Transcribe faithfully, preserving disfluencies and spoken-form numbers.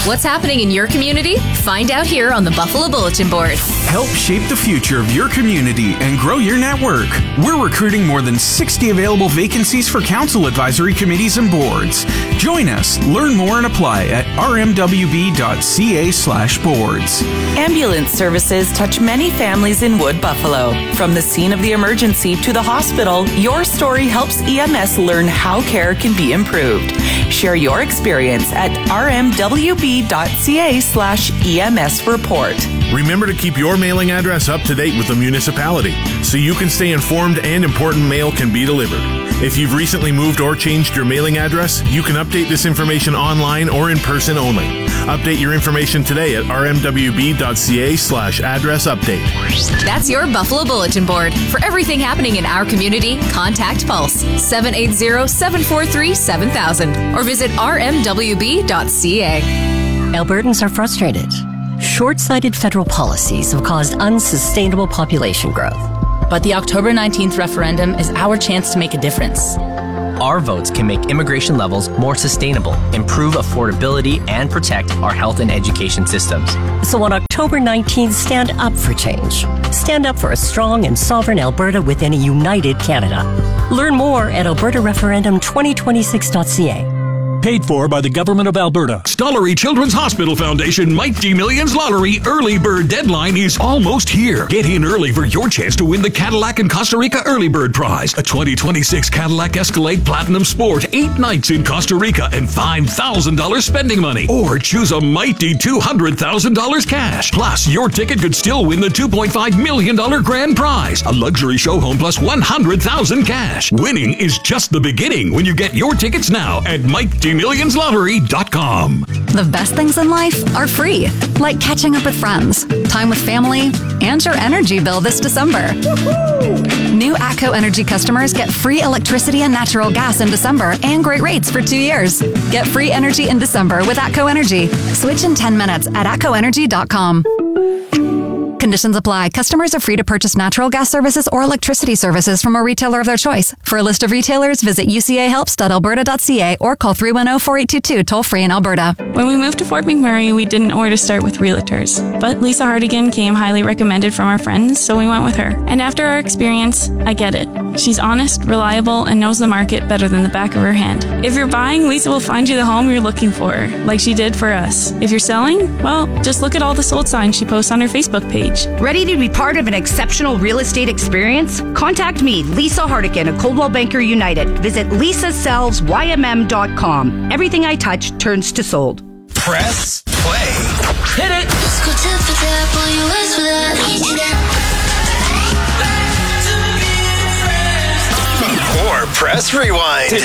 What's happening in your community? Find out here on the Buffalo Bulletin Board. Help shape the future of your community and grow your network. We're recruiting more than sixty available vacancies for council advisory committees and boards. Join us, learn more, and apply at rmwb.ca slash boards. Ambulance services touch many families in Wood Buffalo. From the scene of the emergency to the hospital, your story helps E M S learn how care can be improved. Share your experience at rmwb.ca slash EMS report. Remember to keep your mailing address up to date with the municipality so you can stay informed and important mail can be delivered. If you've recently moved or changed your mailing address, you can update this information online or in person only. Update your information today at rmwb.ca slash address update. That's your Buffalo Bulletin Board. For everything happening in our community, contact Pulse seven eight zero, seven four three, seven thousand or visit r m w b dot c a. Albertans are frustrated. Short-sighted federal policies have caused unsustainable population growth. But the October nineteenth referendum is our chance to make a difference. Our votes can make immigration levels more sustainable, improve affordability, and protect our health and education systems. So on October nineteenth, stand up for change. Stand up for a strong and sovereign Alberta within a united Canada. Learn more at alberta referendum twenty twenty-six dot c a. Paid for by the Government of Alberta. Stollery Children's Hospital Foundation Mighty Millions Lottery Early Bird Deadline is almost here. Get in early for your chance to win the Cadillac and Costa Rica Early Bird Prize, a twenty twenty-six Cadillac Escalade Platinum Sport, eight nights in Costa Rica, and five thousand dollars spending money. Or choose a mighty two hundred thousand dollars cash. Plus, your ticket could still win the two point five million dollars grand prize, a luxury show home plus one hundred thousand dollars cash. Winning is just the beginning when you get your tickets now at mighty millions lottery dot com. The best things in life are free, like catching up with friends, time with family, and your energy bill this December. Woo-hoo! New ATCO Energy customers get free electricity and natural gas in December and great rates for two years. Get free energy in December with ATCO Energy. Switch in ten minutes at atco energy dot com. Conditions apply. Customers are free to purchase natural gas services or electricity services from a retailer of their choice. For a list of retailers, visit u c a helps dot alberta dot c a or call three one zero, four eight two two toll free in Alberta. When we moved to Fort McMurray, we didn't know where to start with realtors. But Lisa Hardigan came highly recommended from our friends, so we went with her. And after our experience, I get it. She's honest, reliable, and knows the market better than the back of her hand. If you're buying, Lisa will find you the home you're looking for, like she did for us. If you're selling, well, just look at all the sold signs she posts on her Facebook page. Ready to be part of an exceptional real estate experience? Contact me, Lisa Hardigan of Coldwell Banker United. Visit lisa sells y m m dot com. Everything I touch turns to sold. Press play. Hit it! Just go tip for tap while you wait for that. Or press rewind.